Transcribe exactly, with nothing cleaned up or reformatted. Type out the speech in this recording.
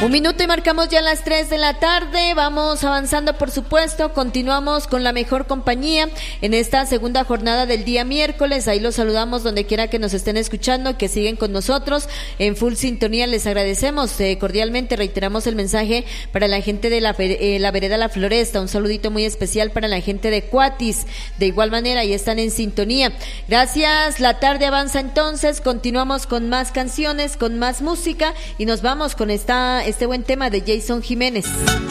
Un minuto y marcamos ya las tres de la tarde, vamos avanzando por supuesto, continuamos con la mejor compañía en esta segunda jornada del día miércoles, ahí los saludamos donde quiera que nos estén escuchando, que siguen con nosotros en full sintonía, les agradecemos eh, cordialmente, reiteramos el mensaje para la gente de la, eh, la vereda La Floresta, un saludito muy especial para la gente de Cuatis, de igual manera ahí están en sintonía, gracias, la tarde avanza entonces, continuamos con más canciones, con más música y nos vamos con esta este buen tema de Jason Jiménez.